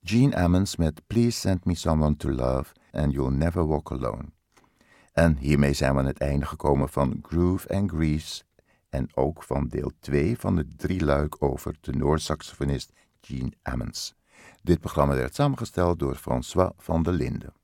Gene Ammons met Please Send Me Someone to Love and You'll Never Walk Alone. En hiermee zijn we aan het einde gekomen van Groove and Grease en ook van deel 2 van het drieluik over tenorsaxofonist Gene Ammons. Dit programma werd samengesteld door François van der Linden.